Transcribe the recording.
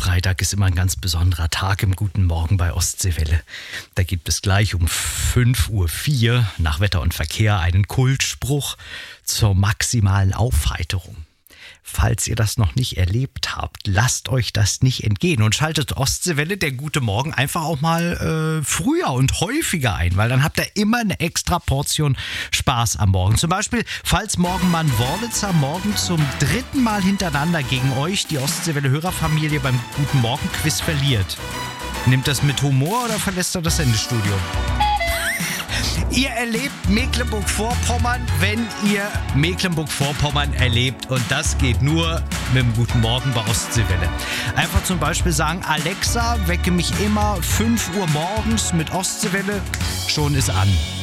Freitag ist immer ein ganz besonderer Tag im Guten Morgen bei Ostseewelle. Da gibt es gleich um 5:04 Uhr nach Wetter und Verkehr einen Kultspruch zur maximalen Aufheiterung. Falls ihr das noch nicht erlebt habt, lasst euch das nicht entgehen und schaltet Ostseewelle, der Gute Morgen, einfach auch mal früher und häufiger ein, weil dann habt ihr immer eine extra Portion Spaß am Morgen. Zum Beispiel, falls Morgenmann Worlitzer morgen zum 3. Mal hintereinander gegen euch, die Ostseewelle-Hörerfamilie, beim Guten Morgen Quiz verliert. Nimmt das mit Humor oder verlässt er das Sendestudio? Ihr erlebt Mecklenburg-Vorpommern, wenn ihr Mecklenburg-Vorpommern erlebt. Und das geht nur mit dem Guten Morgen bei Ostseewelle. Einfach zum Beispiel sagen, Alexa, wecke mich immer 5 Uhr morgens mit Ostseewelle. Schon ist an.